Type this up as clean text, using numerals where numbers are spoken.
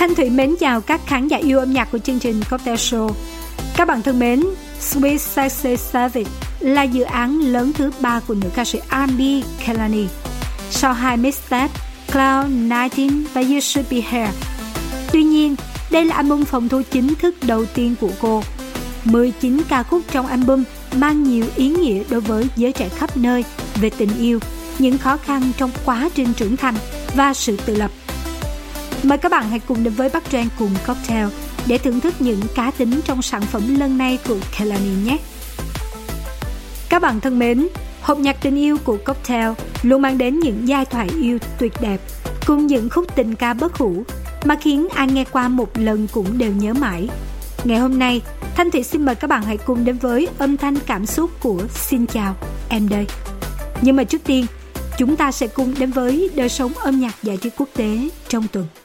Thanh Thủy mến chào các khán giả yêu âm nhạc của chương trình Cocktail Show. Các bạn thân mến, Sweet Sexy Savage là dự án lớn thứ 3 của nữ ca sĩ R&B Kehlani. Sau 2 mixtape Cloud19 và You Should Be Here. Tuy nhiên, đây là album phòng thu chính thức đầu tiên của cô. 19 ca khúc trong album mang nhiều ý nghĩa đối với giới trẻ khắp nơi về tình yêu, những khó khăn trong quá trình trưởng thành và sự tự lập. Mời các bạn hãy cùng đến với Bắc Trang cùng Cocktail để thưởng thức những cá tính trong sản phẩm lần này của Kehlani nhé. Các bạn thân mến, hộp nhạc tình yêu của Cocktail luôn mang đến những giai thoại yêu tuyệt đẹp cùng những khúc tình ca bất hủ mà khiến ai nghe qua một lần cũng đều nhớ mãi. Ngày hôm nay, Thanh Thủy xin mời các bạn hãy cùng đến với âm thanh cảm xúc của Xin Chào Em Đây. Nhưng mà trước tiên, chúng ta sẽ cùng đến với đời sống âm nhạc giải trí quốc tế trong tuần.